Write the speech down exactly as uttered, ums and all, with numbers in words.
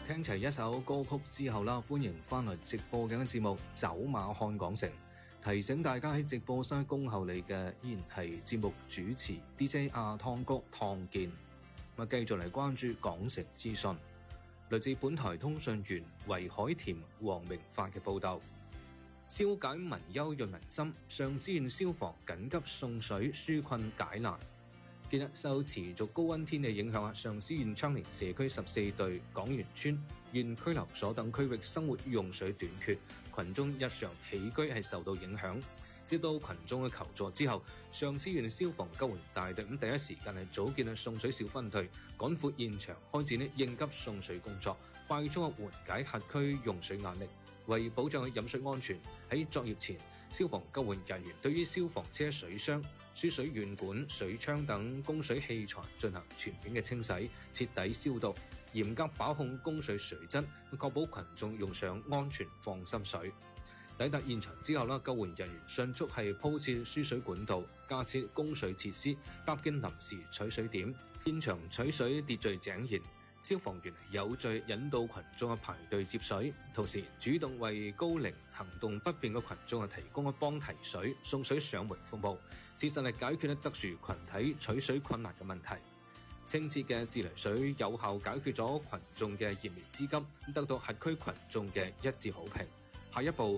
聽齊一首歌曲之後啦，歡迎翻嚟直播嘅節目《走馬看港城》。提醒大家喺直播室恭候你嘅依然係節目主持 D J 阿湯哥湯健。咁繼續嚟關注港城資訊，來自本台通訊員維海甜、黃明發嘅報道。消解民憂潤民心，上思縣消防緊急送水紓困解難。近日受持續高溫天氣影響，上思縣昌年社區十四隊港元村、縣拘留所等區域生活用水短缺，群眾日常起居係受到影響。接到群眾嘅求助之後，上思縣消防救援大隊咁第一時間係組建送水小分隊，趕赴現場開展應急送水工作，快速緩解轄區用水壓力。為保障飲水安全，喺作業前，消防救援人員對於消防車水箱、輸水軟管、水槍等供水器材進行全面嘅清洗，徹底消毒，嚴格把控供水水質，確保群眾用上安全放心水。抵達現場之後啦，救援人員迅速係鋪設輸水管道，架設供水設施，搭建臨時取水點，現場取水秩序井然。消防員有序引導群眾排隊接水，同時主動為高齡行動不便嘅群眾提供幫提水、送水上門服務，切實係解決特殊群體取水困難嘅問題。清澈嘅自來水有效解決咗群眾嘅燃眉之急，得到轄區群眾嘅一致好評。下一步